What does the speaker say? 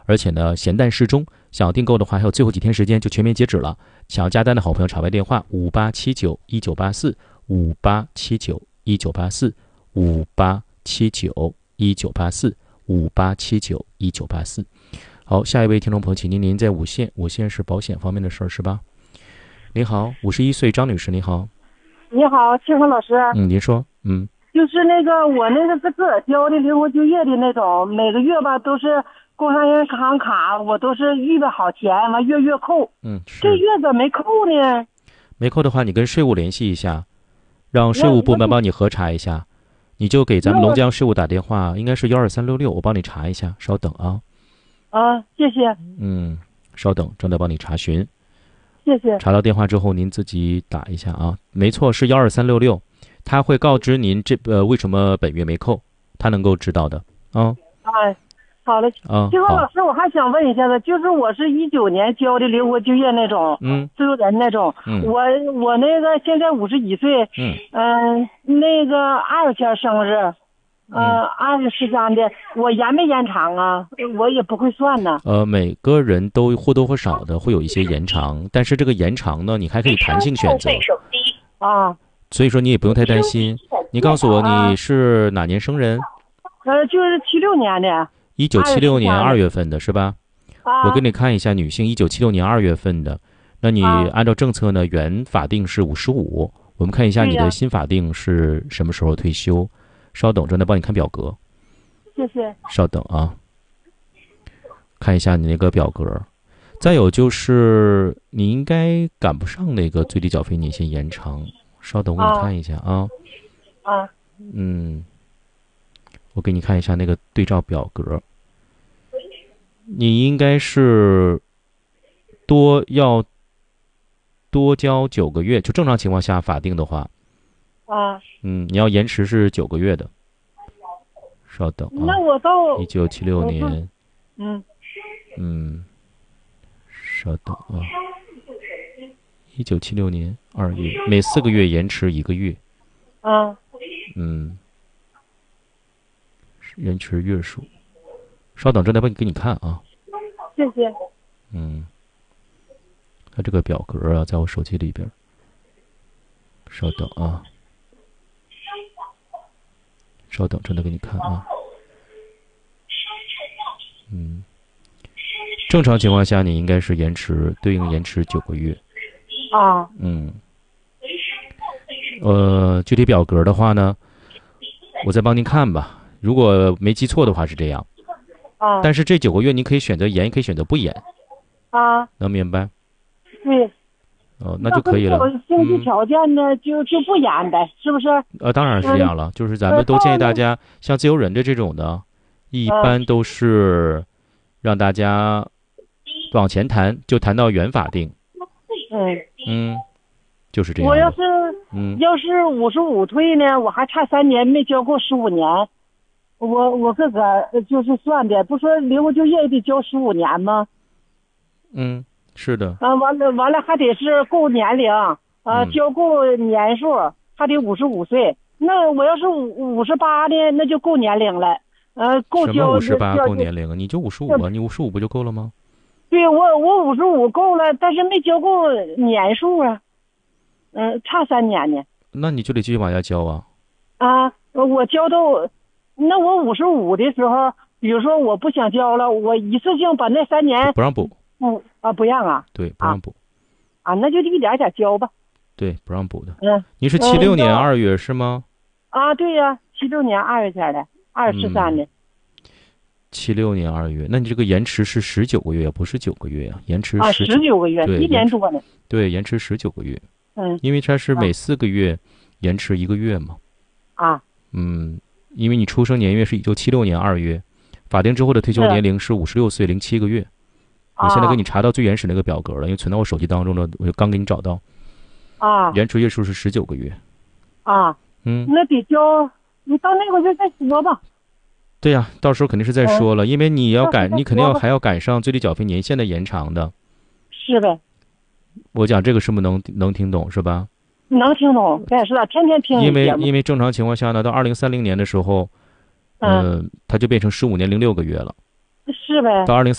而且呢咸淡适中。想要订购的话，还有最后几天时间就全面截止了。想要加单的好朋友，场外电话58791984，58791984，58791984。好，下一位听众朋友，请您在五线，五线是保险方面的事儿是吧？您好，51岁张女士，你好。 你好，庆生老师。 您说。 就是那个我那个自个儿交的灵活就业的那种，每个月吧都是工商银行卡，我都是预备好钱，完月月扣。这月怎么没扣呢？ 没扣的话，你跟税务联系一下，让税务部门帮你核查一下。你就给咱们龙江税务打电话，应该是12366，我帮你查一下，稍等啊。 谢谢。 稍等，正在帮你查询。 谢谢。 查到电话之后，您自己打一下啊。没错，是12366，他会告知您为什么本月没扣，他能够知道的啊。 好了。庆生老师，我还想问一下子，就是我是19年交的灵活就业那种，自由人那种，我那个现在51岁，那个2天生日。23的，我延没延长啊？我也不会算呢。 每个人都或多或少的会有一些延长，但是这个延长呢，你还可以弹性选择所以说你也不用太担心。你告诉我你是哪年生人？ 就是76年的。 1976年2月份的是吧？我给你看一下女性1976年2月份的，那你按照政策呢，原法定是55，我们看一下你的新法定是什么时候退休。稍等，正在帮你看表格。 谢谢。 稍等啊，看一下你那个表格。再有就是你应该赶不上那个最低缴费年限延长。稍等，我给你看一下啊。我给你看一下那个对照表格。你应该是要多交9个月，就正常情况下法定的话。你要延迟是9个月的。稍等啊。 那我到 1976年。稍等啊。1976年2月，每4个月延迟1个月。延迟月数。稍等，正在给你看啊。 谢谢。 它这个表格啊，在我手机里边。稍等啊。稍等，正在给你看啊。正常情况下，你应该是对应延迟9个月。具体表格的话呢，我再帮您看吧。如果没记错的话是这样。但是这9个月你可以选择延，也可以选择不延。能明白？ 对。 那就可以了。 经济条件呢，就不延呗，是不是？ 当然是这样了，就是咱们都建议大家，像自由人的这种的，一般都是让大家往前谈，就谈到原法定。就是这样。 我要是55退呢，我还差3年没交够15年，我自个儿就是算的，不说灵活就业也得交15年吗？ 是的。 完了还得是够年龄，交够年数，还得55岁。那我要是58呢，那就够年龄了。够交。 什么58够年龄啊？你就55啊？你55不就够了吗？ 对，我55够了，但是没交够年数啊。差3年呢。 那你就得继续往下交啊。 我交到，那我55的时候，比如说我不想交了，我一次性把那3年不让补。 不让啊？ 对，不让补。 那就一点点交吧。 对，不让补的。你是76年2月是吗？ 对呀，76年2月份的，213的。 76年2月，那你这个延迟是19个月，不是9个月呀？延迟 19个月，1年多呢。 对，延迟19个月。因为它是每4个月延迟1个月嘛。因为你出生年月是1976年2月，法定之后的退休年龄是56岁07个月。我现在给你查到最原始那个表格了，因为存在我手机当中了，我就刚给你找到。延迟月数是19个月。 那得交，你到那个月再说吧。 对呀，到时候肯定是再说了，因为你肯定还要赶上最低缴费年限的延长的。 是呗。 我讲这个是不是能听懂是吧？ 能听懂，该是的，天天听。 因为正常情况下呢，到2030年的时候，它就变成15年0.6个月了。 是呗。 到2030